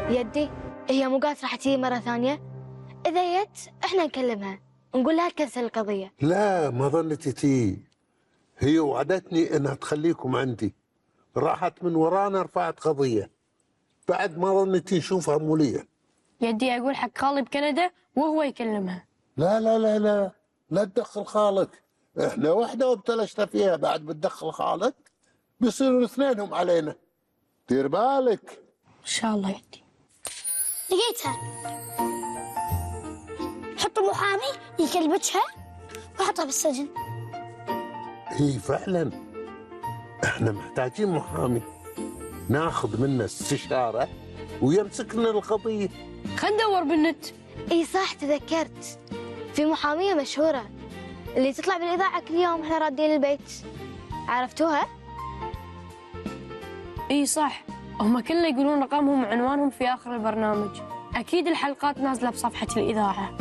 يدي هي مو قالت راح تجي مرة ثانية؟ إذا جت إحنا نكلمها نقول لها تكنسل القضية. لا ما ظنيت تي، هي وعدتني انها تخليكم عندي، راحت من ورانا رفعت قضية، بعد ما ظنيت نشوفها مولية. يدي أقول حق خالي بكندا وهو يكلمها. لا لا لا لا، لا تدخل خالك، احنا وحده وابتلشنا فيها، بعد بتدخل خالك بيصيروا اثنينهم علينا، دير بالك. إن شاء الله يدي. لقيتها. حطوا محامي يكلبشها وحطها بالسجن. هي فعلا احنا محتاجين محامي ناخذ منه استشارة ويمسك لنا القضية. خلينا ندور بالنت. إي صح تذكرت، في محامية مشهورة اللي تطلع بالإذاعة كل يوم إحنا رادين البيت، عرفتوها؟ إي صح، هم كلنا يقولون رقمهم وعنوانهم في آخر البرنامج. أكيد الحلقات نازلة بصفحة الإذاعة.